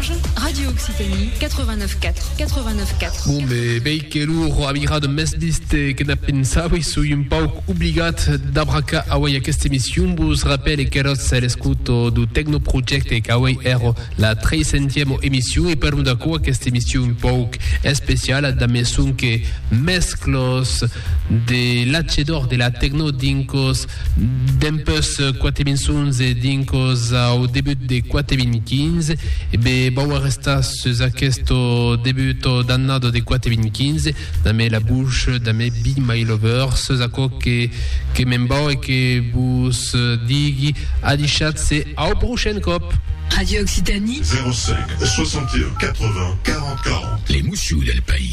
Forges, Radio Occitanie, 89.4. 89.4. Bon, mais Beikelour, amigra de Mesdiste, que n'a pensé, sui un pauc obligat d'abraca away a cette émission. Vous rappelle que c'est l'escuto du Techno Project et qu'away ero la 300e émission et per nous que cette émission un pauc spéciale da mesun que mesclos de l'achedor de la techno dincos dempus 4011 et dincos au début de 2015 e be bauer restas questo debuto dannado de 2015 da me la bouche da me Be My Lover sako que membao et que vous digi adichat c'est au prochain cop. Radio Occitanie 05 61 80 40 40. Les Moussous del pays.